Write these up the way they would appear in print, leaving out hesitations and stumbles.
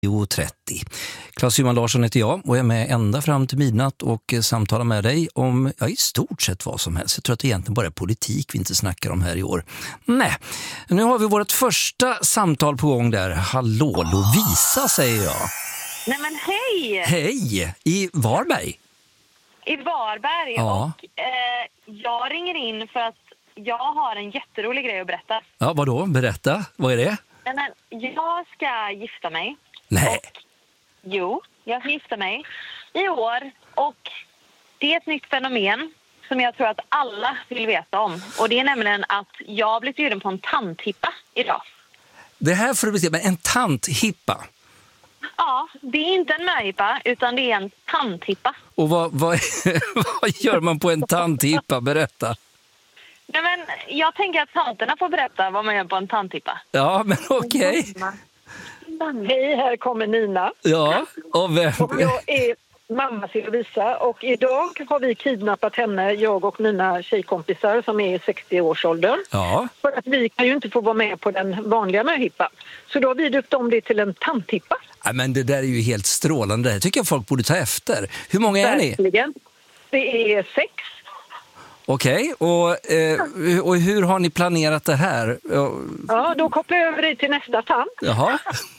9.30. Claes-Johan Larsson heter jag och är med ända fram till midnatt och samtalar med dig om i stort sett vad som helst. Jag tror att det egentligen bara är politik vi inte snackar om här i år. Nej, nu har vi vårt första samtal på gång där. Hallå, Lovisa säger jag. Nej men hej! Hej, i Varberg. I Varberg. Ja. Och jag ringer in för att jag har en jätterolig grej att berätta. Ja, vadå? Berätta. Vad är det? Nej, men jag ska gifta mig. Nej. Jo, jag ska gifta mig i år. Och det är ett nytt fenomen som jag tror att alla vill veta om. Och det är nämligen att jag blev bjuden på en tanthippa idag. Det här får du bestämma, en tanthippa. Ja, det är inte en möhippa utan det är en tanthippa. Och vad gör man på en tanthippa? Berätta. Nej, men jag tänker att tanterna får berätta vad man gör på en tanthippa. Ja, men okej. Hej, här kommer Nina. Ja, och vem? Och jag är mamma till Lovisa och idag har vi kidnappat henne, jag och mina tjejkompisar som är i 60-årsåldern. Ja. För att vi kan ju inte få vara med på den vanliga möhippa. Så då har vi döpt om det till en tanthippa. Ja, men det där är ju helt strålande. Det här tycker jag folk borde ta efter. Hur många är ni? Verkligen. Det är 6. Okej, och hur har ni planerat det här? Ja, då kopplar jag över dig till nästa tant. Jaha.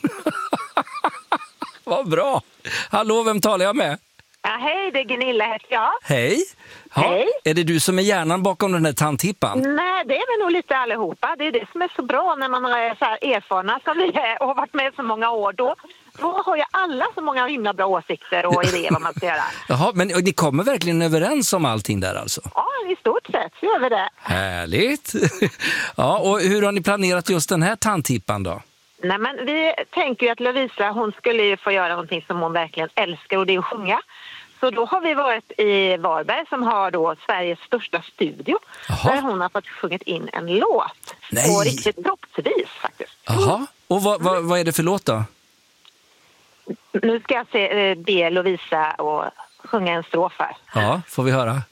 Vad bra. Hallå, vem talar jag med? Ja, hej, det är Gunilla heter jag. Hej. Ja, Hej. är det du som är hjärnan bakom den här tanthippan? Nej, det är väl nog lite allihopa. Det är det som är så bra när man är så här erfarna som vi är och har varit med så många år. Då har ju alla så många himla bra åsikter och idéer vad man ska göra. Jaha, men ni kommer verkligen överens om allting där alltså? Ja, i stort sett så gör vi det. Härligt. Ja, och hur har ni planerat just den här tanthippan då? Nej, men vi tänker ju att Lovisa, hon skulle ju få göra någonting som hon verkligen älskar och det är att sjunga. Så då har vi varit i Varberg som har då Sveriges största studio. Jaha. Där hon har fått sjungit in en låt. Nej. Och riktigt proppsvis faktiskt. Jaha, och vad är det för låt då? Nu ska jag be Lovisa och sjunga en strof här. Ja, får vi höra?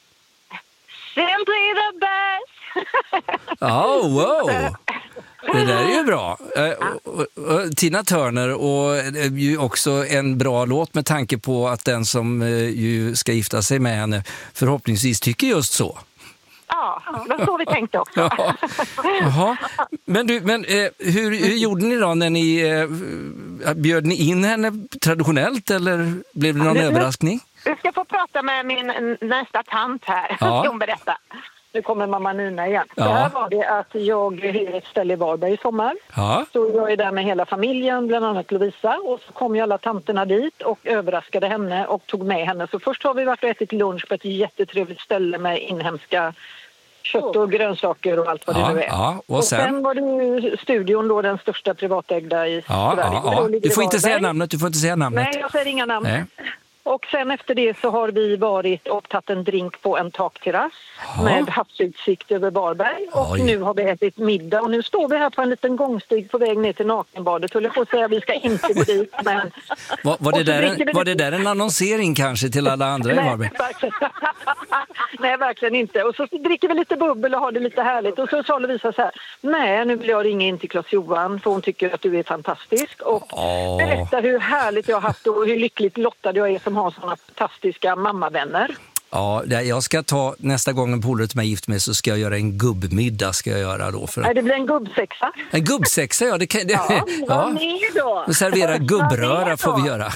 Simply the best! Oh, wow! Det där är ju bra. Och Tina Turner och ju också en bra låt med tanke på att den som ju ska gifta sig med henne förhoppningsvis tycker just så. Ja, det var så vi tänkte också. Ja. Jaha. Men hur gjorde ni då när ni bjöd ni in henne traditionellt eller blev det någon överraskning? Du ska få prata med min nästa tant här. Ja. Ska hon berätta. Nu kommer mamma Nina igen. Ja. Så här var det att jag hyr ett ställe i Varberg i sommar. Ja. Så jag är där med hela familjen, bland annat Lovisa. Och så kom ju alla tanterna dit och överraskade henne och tog med henne. Så först har vi varit och ätit lunch på ett jättetrevligt ställe med inhemska kött och grönsaker och allt vad det nu är. Ja. Och sen var det ju studion då, den största privatägda i Sverige. Ja. Du får inte säga namnet, Nej, jag säger inga namn. Nej. Och sen efter det så har vi varit och tagit en drink på en takterrass med havsutsikt över Varberg. Och Oj. nu har vi ätit middag och nu står vi här på en liten gångstig på väg ner till nakenbadet. Höll jag på att säga vi ska inte gå dit. Men... Var det där en annonsering kanske till alla andra i Varberg? Nej, verkligen inte. Och så dricker vi lite bubbel och har det lite härligt. Och så sa Lovisa så här, nej nu vill jag ringa in till Claes-Johan för hon tycker att du är fantastisk. Och berätta hur härligt jag har haft och hur lyckligt lottad jag är som har sådana fantastiska mammavänner. Ja, jag ska ta nästa gång en polare till mig gift med så ska jag göra en gubbmiddag ska jag göra då. Nej, det blir en gubbsexa. En gubbsexa, ja. Det kan, Vad med då? Servera gubbröra får vi göra.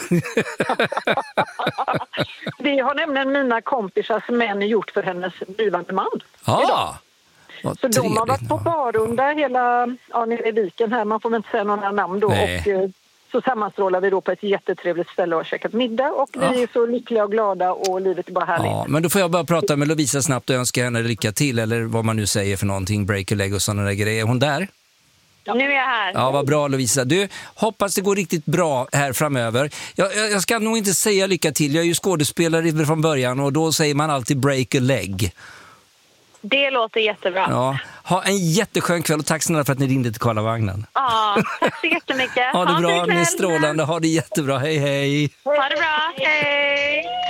Det har nämligen mina kompisars män gjort för hennes blivande man. Ja. Så de har varit på barrunda hela, nere i viken här. Man får väl inte säga några namn då. Nej. Och så sammanstrålar vi då på ett jättetrevligt ställe och har käkat middag. Och vi är så lyckliga och glada och livet är bara härligt. Ja, men då får jag bara prata med Lovisa snabbt och önska henne lycka till. Eller vad man nu säger för någonting. Break a leg och sådana där grejer. Är hon där? Ja. Nu är jag här. Ja, vad bra Lovisa. Du, hoppas det går riktigt bra här framöver. Jag ska nog inte säga lycka till. Jag är ju skådespelare från början och då säger man alltid break a leg. Det låter jättebra. Ja. Ha en jätteskön kväll och tack snälla för att ni ringde till Karlavagnen. Ja, tack så jättemycket. Ha det bra, en fin ni är kväll. strålande. Ha det jättebra. Hej, hej. Ha det bra. Hej.